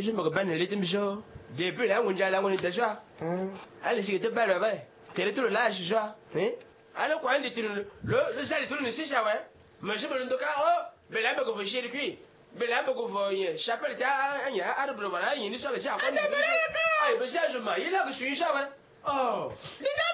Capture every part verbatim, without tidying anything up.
je me repenne les timjo. Depuis là, on dirait là, on est déjà. Allez, c'est que tu parles, ouais. T'es tout le lâche, déjà. Alors, quoi, le le sale tout le nécessaire, ouais. Mais je me le cas, oh, mais là, vous chez le cuit. Mais là, vous voyez, chapelle, il y a un arbre, voilà, il y a une histoire de char. Ah, mais je m'en il est là que je suis char, hein. Oh. Les gars,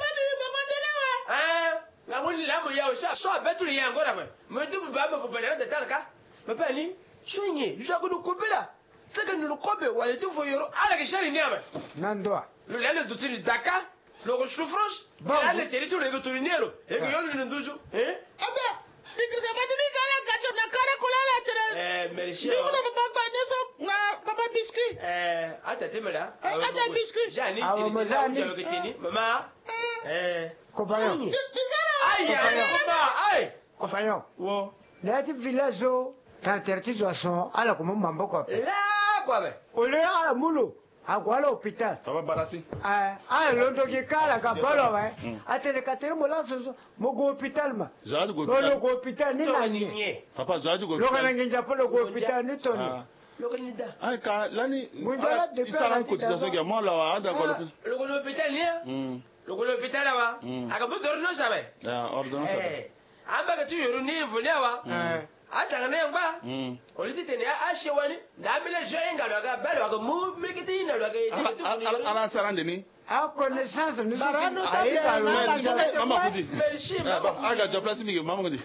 ah, la monnaie là, il y a un chat, soit bête, il y a encore après. Mais tu peux pas me couper de tel cas. Mais pas ni, soignez, je vais nous couper là. C'est que nous nous coupons, ou allez tout faut y aller. Ah, la chérie, n'y a pas. Nandoa. Le lait de tout le Dakar, le souffrance, là, le territoire, le tournier, et que y'en a deux jours. Hein? Ah ben, c'est que ça va te dire qu'à la carte, eh, merci. Mais vous n'avez pas connu ça, papa biscuit. Eh, attends, t'es là. Attends, biscuit. J'ai un idée. Maman. Eh. Compagnon. Aïe, aïe, aïe. Compagnon. Wow. Là, tu village, t'as interdit de son, à la commune Mambo quoi. Là, quoi, ben. Au lieu à la moulou, à quoi l'hôpital. Ça va barasser. Ah, ah, l'autre qui cale à Gabolo, ouais. À tes quatre mois là, c'est mon hôpital, ma. J'ai go hôpital. Le hôpital, ni la nié. Papa, j'ai go hôpital. Le gagnant pas le hôpital, ni Tony. Ah, quand l'année. Il s'arrête en cotisation, il y a moi là, d'accord. Le hôpital, ni. Le hôpital là-bas. À quoi tu ordonnes ça, ben? Ah, ordonne ça. Ah, bah, tu es revenu, venez là-bas. Ah, t'as gagné un bas. On lui dit, t'es à Chewani. D'abord, je viens à la belle, à mou, mais qui t'es là, à la Sarandini. À connaissance, nous sommes allés à la maman vous dit. Ah, gars, j'ai placé, maman vous dit.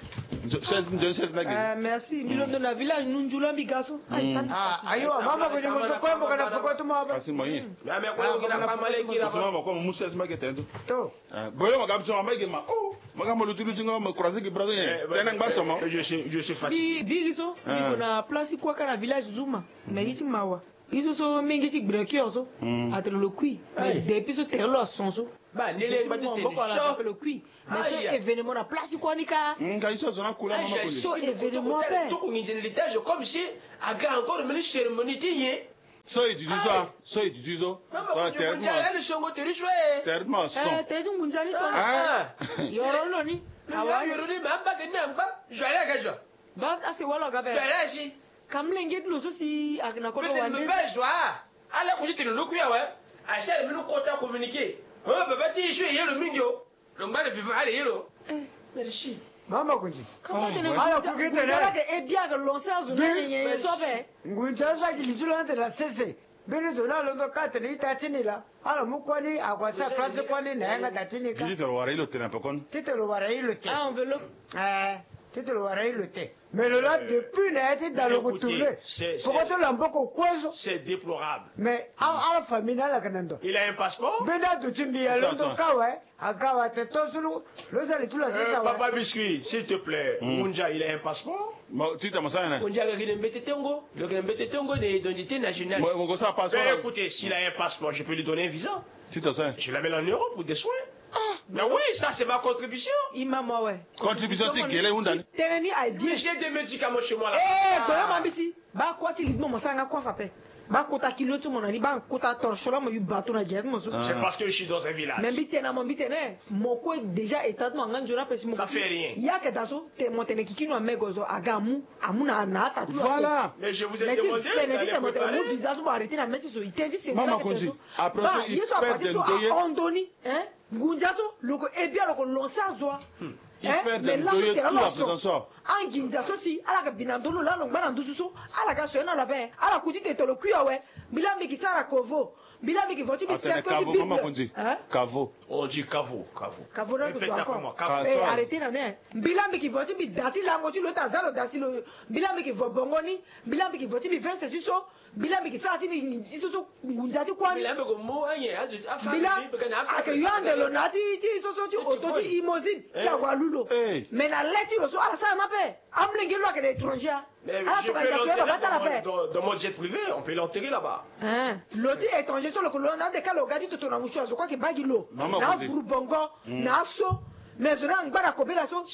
Merci. Milo de la village, nous nous l'avons gasso. Ah, ayo, maman vous dit, moi, je crois que je faut que tu m'as. Ah, c'est moyen. Mais mais quoi, on a pas mal qui là. Maman, comme mousse, c'est ma guette. To. Boyo, ma gamme, ma guette, ma. Oh, ma gamme, le tulu, tu me croises qui brase. T'es un basse, moi. Je suis, je suis fatigué. Bigiso, on a placé quoi qu'à la village Zuma. Mais ici, mawa. Ils sont mingiti breakioso. Atre le cui. Depuis ce terre là, son so. Bah, nele ba tete show le cui. Mais ce événement na place quoi ni ka. Nga iso zona kula mama kuli. So événement pe. To ko ngin l'étage comme si aga encore une cérémonie tiye. So it du ça, so it du zo. Ba terre mo. Elle songo teri chwe. Terre mo son. Eh, terre munjani to. Ah. Yoro lo ni. Awa yoro ni ba ba ke namba. Je aller ka jo. Ba ase wala ga be. Je aller si. Kamlenge lo so si agna ko wande. Mais be joie. Ala ko jitinu lu kuya wa. A cher minu kota communiquer. Oh, papa, tu es joué le mingio. Le mal de vivre à l'héros. Merci. Maman, Kunji. Comment tu ne vois pas que et bien que l'on sait à zone sobe. Ngunja za kilijula de la C C. Bene zona londo kate ni tachini la. Ala mukwani akwasa place kwani na yanga tachini ka. Tito wara ilo tena pekon. Tito wara ilo te. Ah, enveloppe. Eh, tito wara ilo te. Mais le là, depuis, il a été dans le retourné. Pourquoi tu l'as beaucoup quoi? C'est déplorable. Mais à la famille, là, la canando. Il a un passeport? Bena de Chimbi, à l'autre cas, ouais. À Kawa, t'es tous nous. Nous allons tout la saison. Papa Biscuit, s'il te plaît. Munja, il a un passeport? Tu t'as massé, hein? Munja, il a un bété tongo. Le bété tongo d'identité nationale. Moi, ça passe pas. Écoutez, s'il a un passeport, je peux lui donner un visa. Tu t'as ça? Je l'amène en Europe pour des soins. Mais oui, ça c'est ma contribution. Imama, ouais. Contribution, c'est qu'elle est où dans? Tenani a bien. J'ai des médicaments chez moi là. Eh, boyo mambisi. Ba quoi tu dis, ça n'a quoi fait? Ba kota kilo tu mon ani, ba kota torchola, moi yu bateau na jet, moi. C'est parce que je suis dans un village. Mais bite na mon bite ne. Mon quoi déjà état moi ngan jona pesi mon. Ça fait rien. Ya que daso, te montene kiki no megozo agamu, amuna na ta. Voilà. Mais je vous ai demandé. Mais tu te montres mon visage pour arrêter na mettre sur ité, c'est. Maman Konji. Après ça, il perd de doyer. Ondoni, hein? Ngunjaso, loko ebia loko lonsa zoa. Il perd de doyer tout la prétention. En Ginjaso si, ala ka binandolo la longba na ndususo, ala ka soena la be, ala kuti te tolo kuya we, bilambi ki sara kovo. Bilambi ki voti bi cercle di bible. Kavo. On dit kavo, kavo. Kavo na ko encore. Eh, arrêtez na ne. Bilambi ki voti bi dati lango ti lo tazalo dasi lo. Bilambi ki vobongoni, bilambi ki voti bi vingt suso. Bilambi ki sa ti bi isuso ngunjati kwani. Bilambi ko mo anye afa. Bilambi ake yande lo nati ti isuso ti oto ti imozin ti agwalulo. Mais na leti lo so ala sa na pe. Amlingi lo ke étranger. Mais je peux dans, dans mon jet privé, on peut l'enterrer là-bas. Hein? L'autre étranger sur le colon, on a des cas, le gars dit tout ton amour, je crois qu'il bague l'eau. Na Vurubongo, na So, mais on a un bar à copier la So.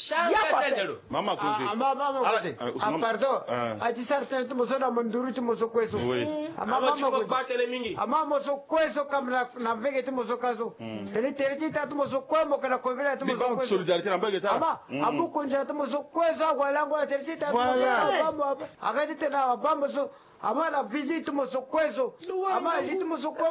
Maman, maman, ah, pardon. A dit certains, tu me sonnes à Manduru, tu me sonnes quoi ça? Oui. Maman, tu me battes les mingi. Maman, me sonne quoi ça comme la veille, tu me sonnes quoi ça? Et tu tu me sonnes quoi, moi, que la copier, tu me sonnes quoi? Solidarité, la bague, maman, à mon conjoint, tu me sonnes quoi ça? Voilà, moi, tu tu voilà. Arrête de te faire, maman, me sonne. ama na visite musokwezo ama elite musokwezo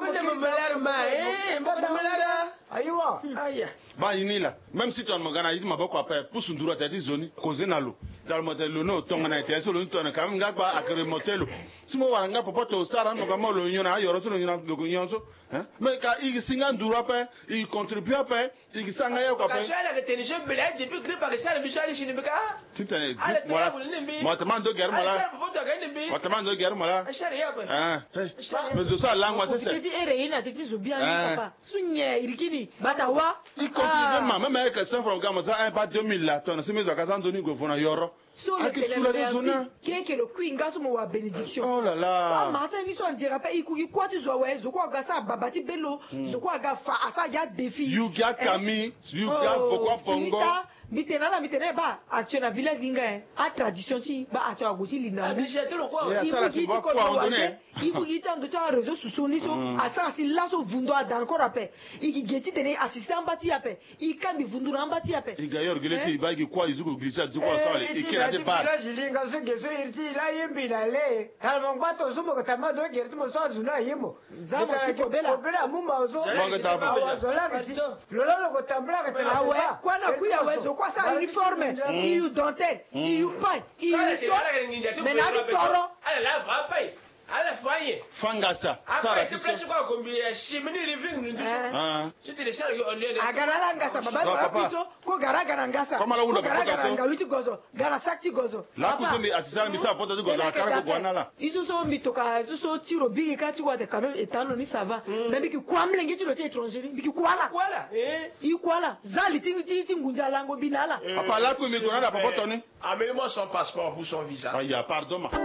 ayiwa aya ba yini la même si ton magana yidi maboko apa pusu ndura tati zoni kozenalo tal modelo no tonga na tete lo ntona kam ngaba akere motelo simo waranga popoto sara no kama lo nyona yoro to nyona lo nyonso hein mais ka igi singa ndura pa igi contribue pa igi sanga ya kwa pa ka shala ke teni je bela depuis que pa que shala bishali shini bika titane voilà moi demande guerre mala moi demande guerre mala shari ya ba hein mais ça la moi c'est titi ere ina titi zubia ni papa sunye irikini batawa il continue même même avec ça from gama ça un pas deux mille là ton c'est mes occasions doni go fona yoro so le téléphone keke le kuinga so mo wa bénédiction oh là là ma ta ni so ndira pa ikuki kwa tu zo we zo kwa ga sa babati belo zo kwa ga fa asa ya défi you get kami you get pourquoi pongo mitena la mitena ba action na village linga a tradition ti ba action agosi linda administrateur lo kwa ibu ti ko wa de ibu ita ndo ta réseau sociaux ni so asa si la so vundo ada encore ape iki geti tene assistant bati ape ikambi vundo na bati ape igayor gileti ba gi kwa izugo glissa du kwa sale ikira de ba village linga so geso irti la yimbi na le talmo bato sumo katama do gerti mo so azuna yimo zamo ti ko bela ko bela mumba zo bonga ta ba zola kisi lolo ko tambla ka tena awe kwa na kuya wezo kwa sa uniforme iu dentelle iu pain iu so menani toro ala la va pai ala faye fangasa sara tu so kwa kombi shimini living ndu ah tu te sha yo onde agara ngasa baba biso ko garaga na ngasa kama la unda garaga na ngaluti gozo gara sakti gozo la kutumbi asisa mi sa pota du gozo akara ko gwana la iso so mitoka iso so tiro bigi kati wa de quand même etano ni ça va mais biki kwamle ngiti lo étranger biki kwala kwala eh ikwala zali ti ti ti ngunja lango binala papa la ku mi ko na papa toni amène-moi son passeport pour son visa ah ya pardon ma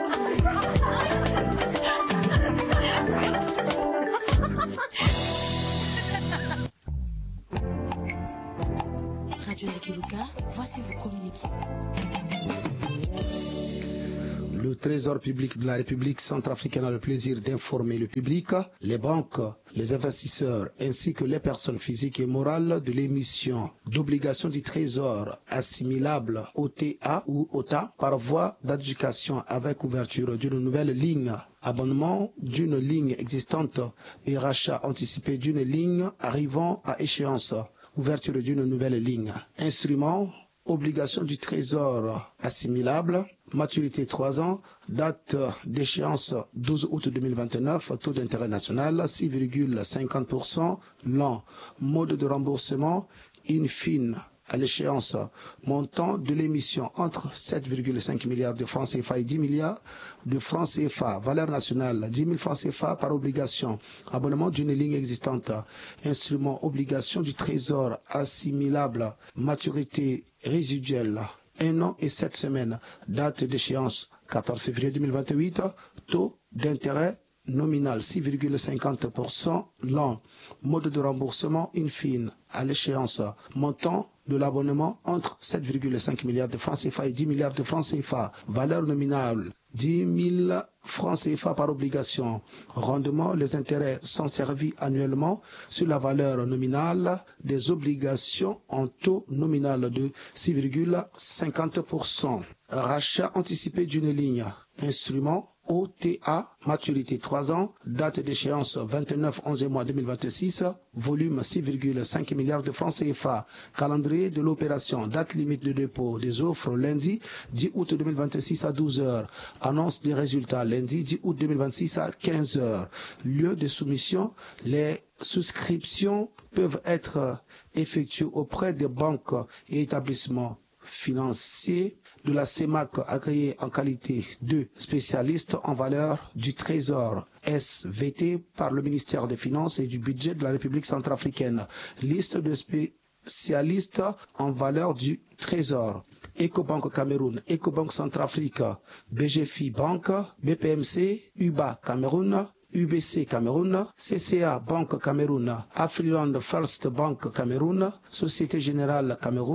Radio Nikiluka, voici vos communiqués. Le Trésor public de la République centrafricaine a le plaisir d'informer le public, les banques, les investisseurs ainsi que les personnes physiques et morales de l'émission d'obligations du Trésor assimilables O T A ou O T A par voie d'adjudication avec ouverture d'une nouvelle ligne, abonnement d'une ligne existante et rachat anticipé d'une ligne arrivant à échéance, ouverture d'une nouvelle ligne, instrument, obligation du Trésor assimilable, maturité trois ans, date d'échéance douze août deux mille vingt-neuf, taux d'intérêt national six virgule cinquante pour cent, l'an, mode de remboursement, in fine à l'échéance, montant de l'émission entre sept virgule cinq milliards de francs C F A et dix milliards de francs C F A, valeur nationale dix mille francs C F A par obligation, abonnement d'une ligne existante, instrument obligation du Trésor assimilable, maturité résiduelle, un an et sept semaines, date d'échéance quatorze février deux mille vingt-huit, taux d'intérêt nominal six virgule cinquante pour cent, l'an, mode de remboursement in fine à l'échéance, montant de l'abonnement entre sept virgule cinq milliards de francs C F A et dix milliards de francs C F A, valeur nominale dix mille francs C F A par obligation, rendement, les intérêts sont servis annuellement sur la valeur nominale des obligations en taux nominal de six virgule cinquante pour cent, rachat anticipé d'une ligne, instrument O T A, maturité trois ans, date d'échéance vingt-neuf onze mois deux mille vingt-six, volume six virgule cinq milliards de francs C F A, calendrier de l'opération, date limite de dépôt des offres lundi dix août deux mille vingt-six à douze heures, annonce des résultats lundi dix août deux mille vingt-six à quinze heures, lieu de soumission, les souscriptions peuvent être effectuées auprès des banques et établissements financiers de la C E M A C agréé en qualité de spécialiste en valeur du Trésor S V T par le ministère des Finances et du Budget de la République centrafricaine. Liste de spécialistes en valeur du Trésor. Ecobank Cameroun, Ecobank Centrafrique, B G F I Bank, B P M C, U B A Cameroun, U B C Cameroun, C C A Banque Cameroun, Afriland First Bank Cameroun, Société Générale Cameroun,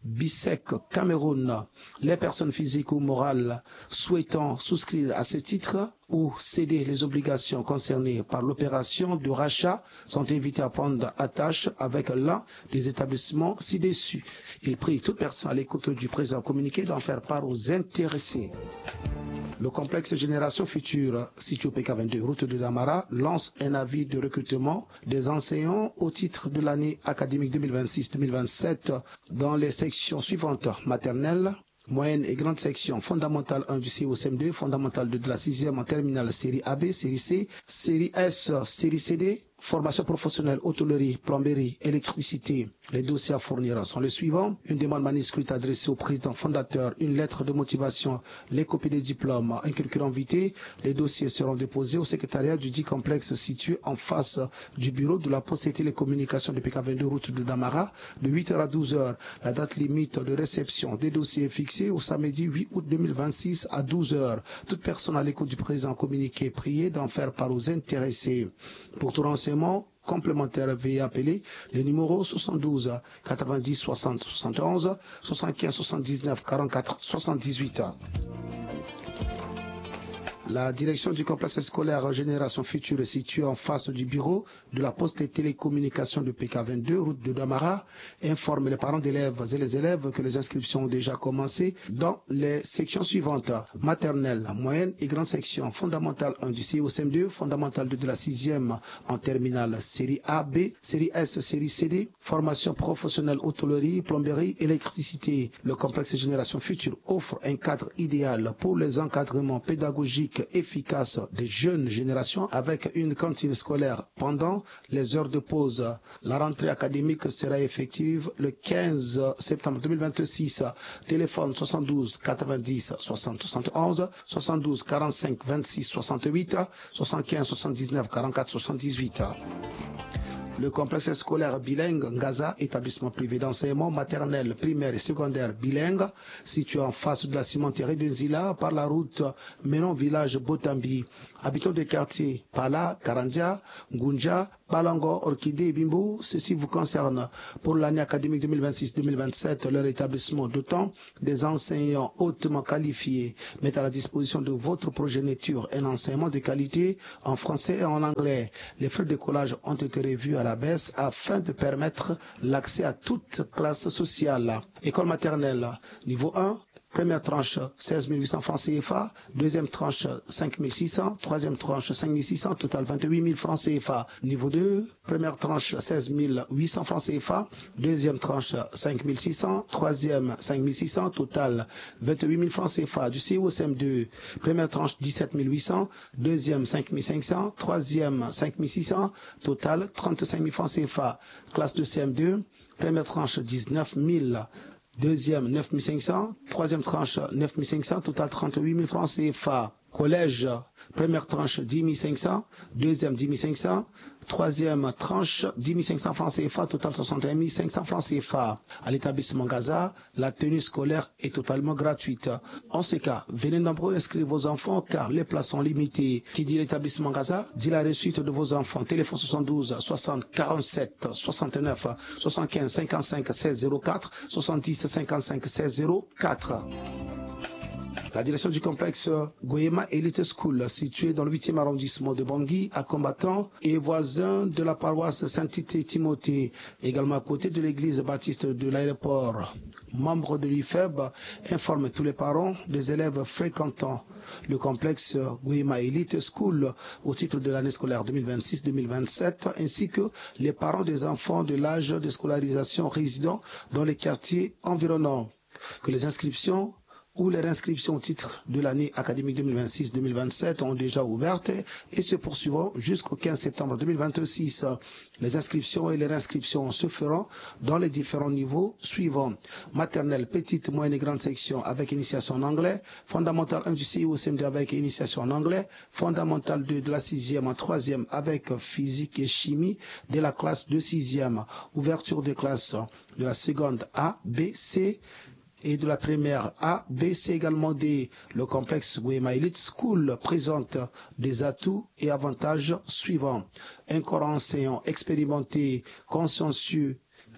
Bissec, Cameroun. Les personnes physiques ou morales souhaitant souscrire à ce titre ou céder les obligations concernées par l'opération de rachat sont invités à prendre attache avec l'un des établissements ci-dessus. Il prie toute personne à l'écoute du présent communiqué d'en faire part aux intéressés. Le complexe Génération Future, situé au P K vingt-deux, route de Damara, lance un avis de recrutement des enseignants au titre de l'année académique deux mille vingt-six deux mille vingt-sept dans les sections suivantes: maternelle, moyenne et grande section, fondamentale un du C O C M deux, fondamentale deux de la sixième en terminale, série A B, série C, série S, série C D, formation professionnelle, hôtellerie, plomberie, électricité. Les dossiers à fournir sont les suivants: une demande manuscrite adressée au président fondateur, une lettre de motivation, les copies des diplômes, un curriculum vitae. Les dossiers seront déposés au secrétariat du dit complexe situé en face du bureau de la Poste et Télécommunications de P K vingt-deux, route de Damara, de huit heures à douze heures. La date limite de réception des dossiers est fixée au samedi huit août deux mille vingt-six à douze heures. Toute personne à l'écoute du président communiqué est priée d'en faire part aux intéressés. Pour tout renseignement complémentaire, veuillez appeler les numéros soixante-douze quatre-vingt-dix soixante soixante et onze, soixante-quinze soixante-dix-neuf quarante-quatre soixante-dix-huit. La direction du complexe scolaire Génération Future est située en face du bureau de la Poste et Télécommunications de P K vingt-deux, route de Damara, informe les parents d'élèves et les élèves que les inscriptions ont déjà commencé dans les sections suivantes: maternelle, moyenne et grande section, fondamentale un du C O C M deux, fondamentale deux de la sixième en terminale, série A B, série S, série C D, formation professionnelle, hôtellerie, plomberie, électricité. Le complexe Génération Future offre un cadre idéal pour les encadrements pédagogiques efficace des jeunes générations avec une cantine scolaire pendant les heures de pause. La rentrée académique sera effective le quinze septembre deux mille vingt-six. Téléphone soixante-douze quatre-vingt-dix soixante soixante et onze, soixante-douze quarante-cinq vingt-six soixante-huit, soixante-quinze soixante-dix-neuf quarante-quatre soixante-dix-huit. Le complexe scolaire bilingue Ngaza, établissement privé d'enseignement maternel, primaire et secondaire bilingue, situé en face de la cimenterie de Nzila par la route menant village Botambi. Habitants des quartiers Pala, Karandia, Ngunja, Balango, Orchidée et Bimbo, ceci vous concerne. Pour l'année académique deux mille vingt-six deux mille vingt-sept, leur établissement dotant des enseignants hautement qualifiés met à la disposition de votre progéniture un enseignement de qualité en français et en anglais. Les frais de collage ont été revus à la baisse afin de permettre l'accès à toute classe sociale. École maternelle, niveau un, première tranche seize mille huit cents francs C F A, deuxième tranche cinq mille six cents, troisième tranche cinq mille six cents, total vingt-huit mille francs C F A. Niveau deux, première tranche seize mille huit cents francs C F A, deuxième tranche cinq mille six cents, troisième cinq mille six cents, total vingt-huit mille francs C F A. Du C O C M deux, première tranche dix-sept mille huit cents, deuxième cinq mille cinq cents, troisième cinq mille six cents, total trente-cinq mille francs C F A. Classe de C M deux, première tranche dix-neuf mille, deuxième neuf mille cinq cents, troisième tranche neuf mille cinq cents, total trente-huit mille francs C F A. Collège, première tranche dix mille cinq cents, deuxième dix mille cinq cents, troisième tranche dix mille cinq cents francs C F A, total soixante et un mille cinq cents francs C F A. À l'établissement Ngaza, la tenue scolaire est totalement gratuite. En ce cas, venez nombreux inscrire vos enfants car les places sont limitées. Qui dit l'établissement Ngaza dit la réussite de vos enfants. Téléphone soixante-douze soixante quarante-sept soixante-neuf, soixante-quinze cinquante-cinq seize zéro quatre, soixante-dix cinquante-cinq seize zéro quatre. La direction du complexe Goyema Elite School, situé dans le huitième arrondissement de Bangui, à Combattant et voisin de la paroisse Saint-Tite-Timothée, également à côté de l'église baptiste de l'aéroport. Membre de l'U F E B, informe tous les parents des élèves fréquentant le complexe Goyema Elite School au titre de l'année scolaire deux mille vingt-six deux mille vingt-sept, ainsi que les parents des enfants de l'âge de scolarisation résidant dans les quartiers environnants, que les inscriptions où les réinscriptions au titre de l'année académique deux mille vingt-six deux mille vingt-sept ont déjà ouvertes et se poursuivront jusqu'au quinze septembre deux mille vingt-six. Les inscriptions et les réinscriptions se feront dans les différents niveaux suivants: maternelle, petite, moyenne et grande section avec initiation en anglais, fondamentale un du C I O C M deux avec initiation en anglais, fondamentale deux de la sixième en troisième avec physique et chimie de la classe de sixième, ouverture des classes de la seconde A, B, C, et de la première A, B, C également D. Le complexe Goyema Elite School présente des atouts et avantages suivants: un corps enseignant expérimenté, consciencieux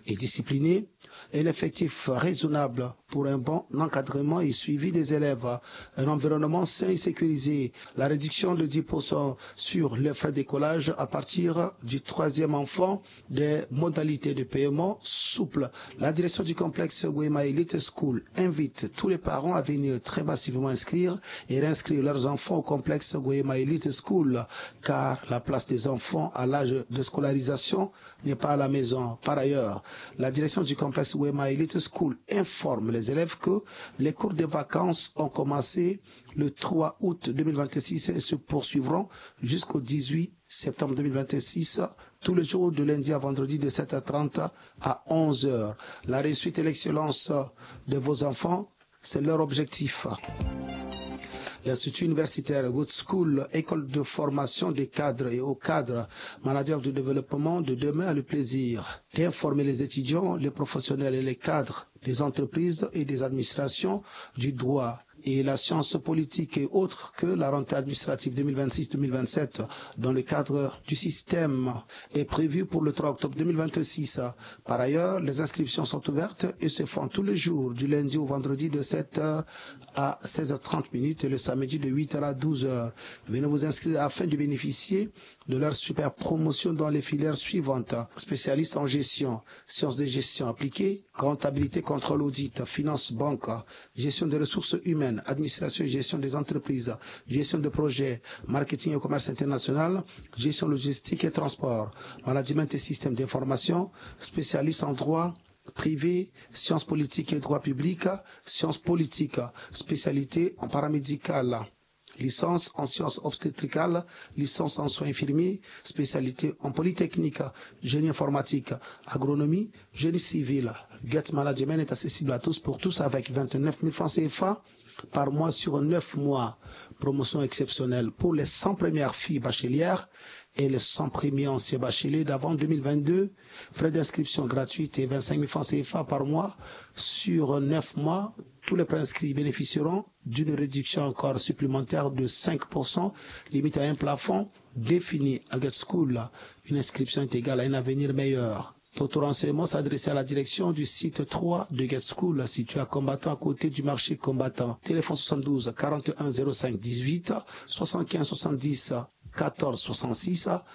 et discipliné, un effectif raisonnable pour un bon encadrement et suivi des élèves, un environnement sain et sécurisé, la réduction de dix pour cent sur les frais d'écolage à partir du troisième enfant, des modalités de paiement souples. La direction du complexe Goema Elite School invite tous les parents à venir très massivement inscrire et réinscrire leurs enfants au complexe Goema Elite School, car la place des enfants à l'âge de scolarisation n'est pas à la maison. Par ailleurs, la direction du complexe Goema Elite School informe les élèves que les cours de vacances ont commencé le trois août deux mille vingt-six et se poursuivront jusqu'au dix-huit septembre deux mille vingt-six, tous les jours de lundi à vendredi de sept heures trente à onze heures. La réussite et l'excellence de vos enfants, c'est leur objectif. L'Institut universitaire Good School, école de formation des cadres et aux cadres, managers de développement de demain a le plaisir d'informer les étudiants, les professionnels et les cadres des entreprises et des administrations du droit et la science politique et autres que la rentrée administrative deux mille vingt-six deux mille vingt-sept dans le cadre du système est prévue pour le trois octobre deux mille vingt-six. Par ailleurs, les inscriptions sont ouvertes et se font tous les jours du lundi au vendredi de sept heures à seize heures trente et le samedi de huit heures à douze heures. Venez vous inscrire afin de bénéficier de leur super promotion dans les filières suivantes: spécialistes en gestion, sciences de gestion appliquée, comptabilité, contrôle, audit, finance, banque, gestion des ressources humaines, administration et gestion des entreprises, gestion de projets, marketing et commerce international, gestion logistique et transport, management et système d'information, spécialiste en droit privé, sciences politiques et droit public, sciences politiques, spécialité en paramédical, licence en sciences obstétricales, licence en soins infirmiers, spécialité en polytechnique, génie informatique, agronomie, génie civil. Get Management est accessible à tous pour tous avec vingt-neuf mille francs C F A par mois sur neuf mois. Promotion exceptionnelle pour les cent premières filles bachelières et les cent premiers anciens bacheliers d'avant deux mille vingt-deux. Frais d'inscription gratuits et vingt-cinq mille francs C F A par mois sur neuf mois. Tous les préinscrits bénéficieront d'une réduction encore supplémentaire de cinq pour cent, limite à un plafond défini à Get School. Une inscription est égale à un avenir meilleur. Pour tout renseignement, s'adresser à la direction du site trois de Get School, situé à Combattant, à côté du marché Combattant. Téléphone soixante-douze quarante et un zéro cinq dix-huit, soixante-quinze soixante-dix quatorze soixante-six.